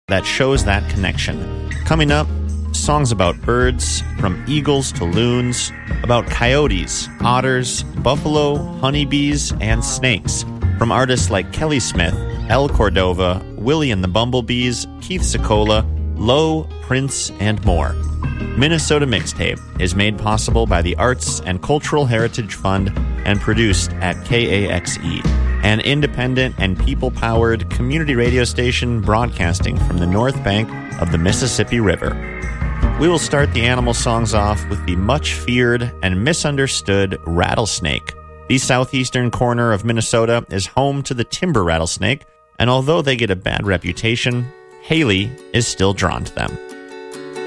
that shows that connection. Coming up, songs about birds, from eagles to loons, about coyotes, otters, buffalo, honeybees, and snakes, from artists like Kelly Smith, El Cordova, Willie and the Bumblebees, Keith Secola, Lowe, Prince, and more. Minnesota Mixtape is made possible by the Arts and Cultural Heritage Fund and produced at KAXE, an independent and people-powered community radio station broadcasting from the north bank of the Mississippi River. We will start the animal songs off with the much-feared and misunderstood rattlesnake. The southeastern corner of Minnesota is home to the timber rattlesnake, and although they get a bad reputation, Haley is still drawn to them.